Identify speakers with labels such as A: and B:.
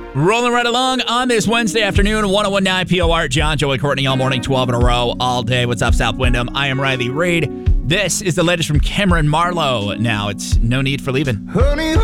A: Rolling right along on this Wednesday afternoon, 1019 POR. John, Joey, Courtney, all morning, 12 in a row, all day. What's up, South Wyndham? I am Riley Reid. This is the latest from Cameron Marlowe. Now, it's No Need for Leaving.
B: Honey,